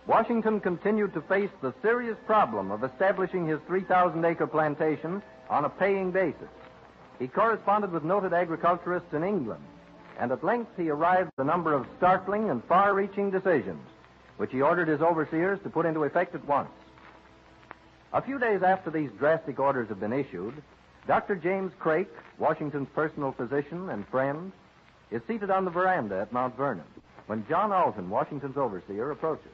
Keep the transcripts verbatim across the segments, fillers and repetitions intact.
Washington continued to face the serious problem of establishing his three thousand acre plantation on a paying basis. He corresponded with noted agriculturists in England, and at length he arrived at a number of startling and far-reaching decisions, which he ordered his overseers to put into effect at once. A few days after these drastic orders had been issued, Doctor James Craik, Washington's personal physician and friend, is seated on the veranda at Mount Vernon when John Alton, Washington's overseer, approaches.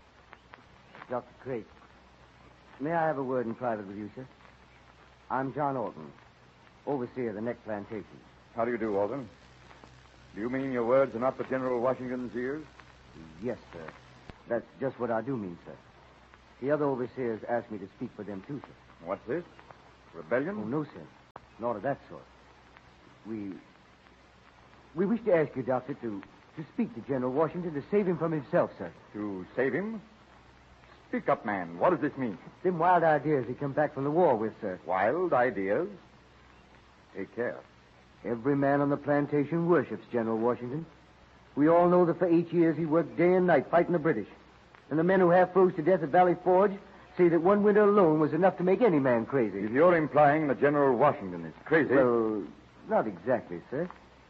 Doctor Craik, may I have a word in private with you, sir? I'm John Alton, overseer of the Neck Plantation. How do you do, Alton? Do you mean your words are not for General Washington's ears? Yes, sir. That's just what I do mean, sir. The other overseers asked me to speak for them, too, sir. What's this? Rebellion? Oh, no, sir. Not of that sort. We... We wish to ask you, Doctor, to, to speak to General Washington to save him from himself, sir. To save him? Speak up, man. What does this mean? Them wild ideas he come back from the war with, sir. Wild ideas? Take care. Every man on the plantation worships General Washington. We all know that for eight years he worked day and night fighting the British. And the men who half froze to death at Valley Forge say that one winter alone was enough to make any man crazy. If you're implying that General Washington is crazy... Well, not exactly, sir.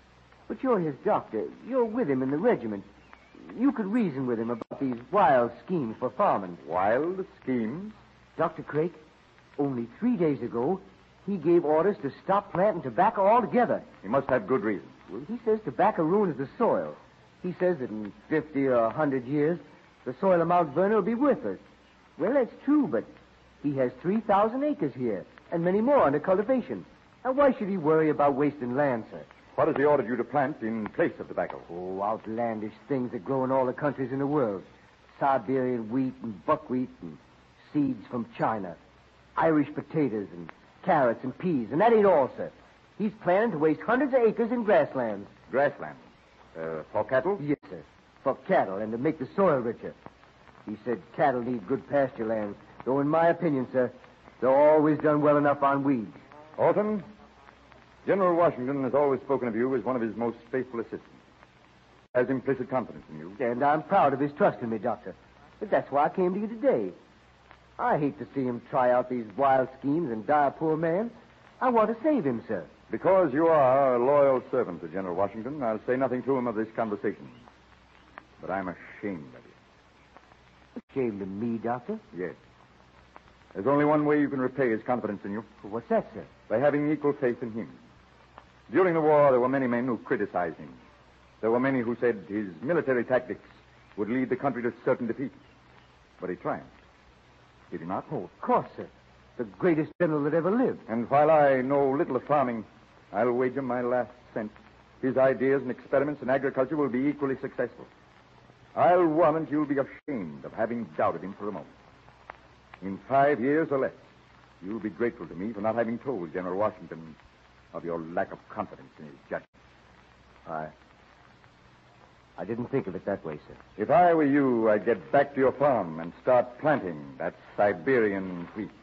But you're his doctor. You're with him in the regiment. You could reason with him about these wild schemes for farming. Wild schemes? Doctor Craik, only three days ago, he gave orders to stop planting tobacco altogether. He must have good reason. Well, he says tobacco ruins the soil. He says that in fifty or a hundred years, the soil of Mount Vernon will be worthless. Well, that's true, but he has three thousand acres here, and many more under cultivation. Now, why should he worry about wasting land, sir? What has he ordered you to plant in place of tobacco? Oh, outlandish things that grow in all the countries in the world. Siberian wheat and buckwheat and seeds from China. Irish potatoes and carrots and peas. And that ain't all, sir. He's planning to waste hundreds of acres in grasslands. Grassland? Uh, for cattle? Yes, sir. For cattle and to make the soil richer. He said cattle need good pasture lands. Though in my opinion, sir, they're always done well enough on weeds. Alton, General Washington has always spoken of you as one of his most faithful assistants. Has implicit confidence in you. And I'm proud of his trust in me, Doctor. But that's why I came to you today. I hate to see him try out these wild schemes and die a poor man. I want to save him, sir. Because you are a loyal servant to General Washington, I'll say nothing to him of this conversation. But I'm ashamed of you. Ashamed of me, Doctor? Yes. There's only one way you can repay his confidence in you. What's that, sir? By having equal faith in him. During the war, there were many men who criticized him. There were many who said his military tactics would lead the country to certain defeat. But he triumphed. Did he not? Oh, of course, sir. The greatest general that ever lived. And while I know little of farming, I'll wager my last cent his ideas and experiments in agriculture will be equally successful. I'll warrant you'll be ashamed of having doubted him for a moment. In five years or less, you'll be grateful to me for not having told General Washington of your lack of confidence in his judgment. I... I didn't think of it that way, sir. If I were you, I'd get back to your farm and start planting that Siberian wheat.